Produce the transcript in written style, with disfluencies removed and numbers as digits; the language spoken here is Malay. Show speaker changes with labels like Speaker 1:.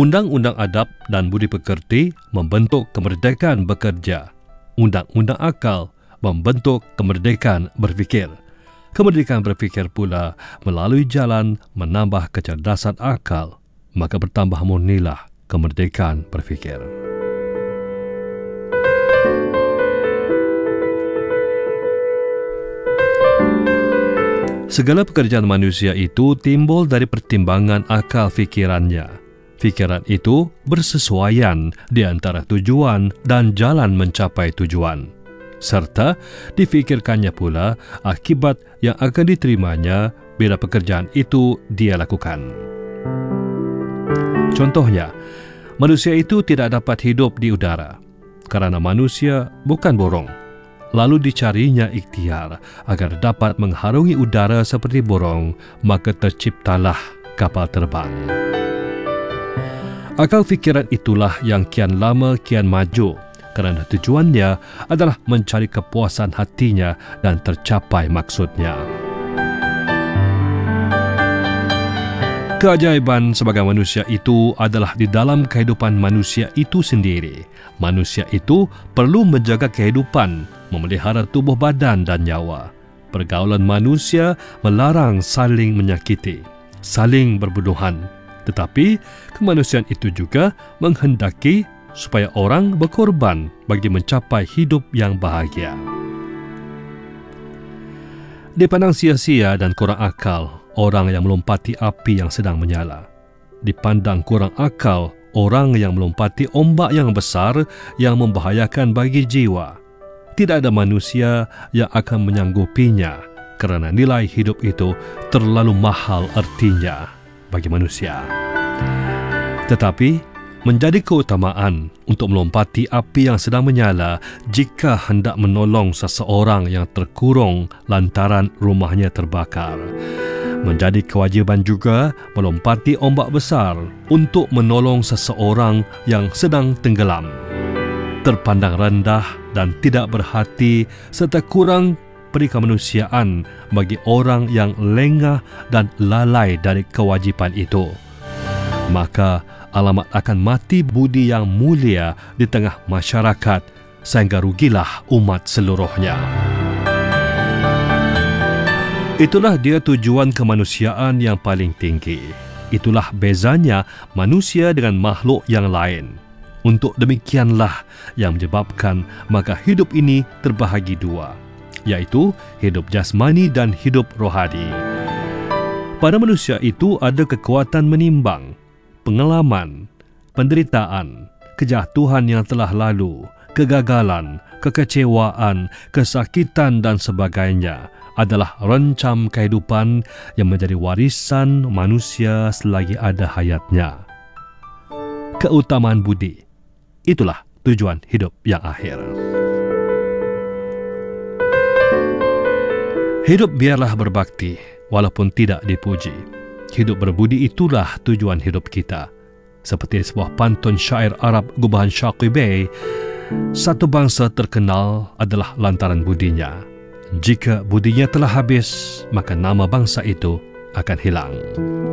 Speaker 1: Undang-undang adab dan budi pekerti membentuk kemerdekaan bekerja. Undang-undang akal membentuk kemerdekaan berfikir. Kemerdekaan berfikir pula melalui jalan menambah kecerdasan akal, maka bertambah murnilah kemerdekaan berfikir. Segala pekerjaan manusia itu timbul dari pertimbangan akal fikirannya. Fikiran itu bersesuaian di antara tujuan dan jalan mencapai tujuan, serta difikirkannya pula akibat yang akan diterimanya bila pekerjaan itu dia lakukan. Contohnya, manusia itu tidak dapat hidup di udara kerana manusia bukan burung. Lalu dicarinya ikhtiar agar dapat mengharungi udara seperti burung, maka terciptalah kapal terbang. Akal fikiran itulah yang kian lama kian maju kerana tujuannya adalah mencari kepuasan hatinya dan tercapai maksudnya. Keajaiban sebagai manusia itu adalah di dalam kehidupan manusia itu sendiri. Manusia itu perlu menjaga kehidupan, memelihara tubuh badan dan nyawa. Pergaulan manusia melarang saling menyakiti, saling berbunuhan. Tetapi kemanusiaan itu juga menghendaki supaya orang berkorban bagi mencapai hidup yang bahagia. Dipandang sia-sia dan kurang akal orang yang melompati api yang sedang menyala. Dipandang kurang akal orang yang melompati ombak yang besar yang membahayakan bagi jiwa. Tidak ada manusia yang akan menyanggupinya kerana nilai hidup itu terlalu mahal artinya bagi manusia. Tetapi menjadi keutamaan untuk melompati api yang sedang menyala jika hendak menolong seseorang yang terkurung lantaran rumahnya terbakar. Menjadi kewajiban juga melompati ombak besar untuk menolong seseorang yang sedang tenggelam. Terpandang rendah dan tidak berhati serta kurang perikamanusiaan bagi orang yang lengah dan lalai dari kewajipan itu. Maka alamat akan mati budi yang mulia di tengah masyarakat sehingga rugilah umat seluruhnya. Itulah dia tujuan kemanusiaan yang paling tinggi. Itulah bezanya manusia dengan makhluk yang lain. Untuk demikianlah yang menyebabkan maka hidup ini terbahagi dua, iaitu hidup jasmani dan hidup rohani. Pada manusia itu ada kekuatan menimbang, pengalaman, penderitaan, kejatuhan yang telah lalu, kegagalan, kekecewaan, kesakitan dan sebagainya adalah rencam kehidupan yang menjadi warisan manusia selagi ada hayatnya. Keutamaan budi, itulah tujuan hidup yang akhir. Hidup biarlah berbakti walaupun tidak dipuji. Hidup berbudi itulah tujuan hidup kita. Seperti sebuah pantun syair Arab gubahan Syaqibi, satu bangsa terkenal adalah lantaran budinya. Jika budinya telah habis, maka nama bangsa itu akan hilang.